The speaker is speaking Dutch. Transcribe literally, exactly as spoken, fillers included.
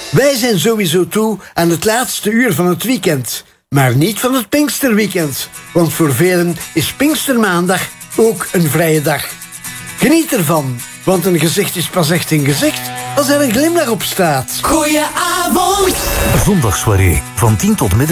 Wij zijn sowieso toe aan het laatste uur van het weekend. Maar niet van het Pinksterweekend. Want voor velen is Pinkstermaandag ook een vrije dag. Geniet ervan, want een gezicht is pas echt een gezicht als er een glimlach op staat. Goeie avond. Zondagssoirée van tien tot middernacht.